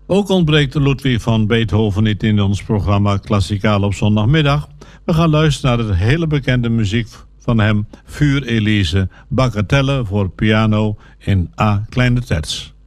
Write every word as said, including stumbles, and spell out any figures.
Ook ontbreekt Ludwig van Beethoven niet in ons programma Klassikaal op zondagmiddag. We gaan luisteren naar de hele bekende muziek van hem, Vuur Elise, Bagatelle voor piano in A kleine terts.